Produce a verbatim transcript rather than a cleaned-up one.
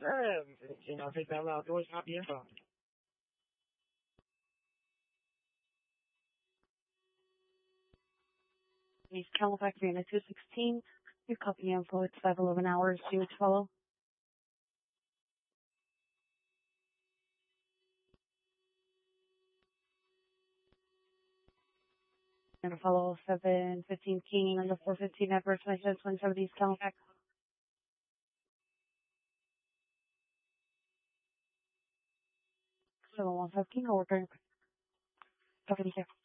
sir. You know, take that outdoors, copy info. East Califax, Vienna two sixteen. Your copy info, it's five eleven hours, due to follow. And follow seven fifteen King and the four fifteen Edwards, my says one seventy East Califax. seven one five King, order. Copy here.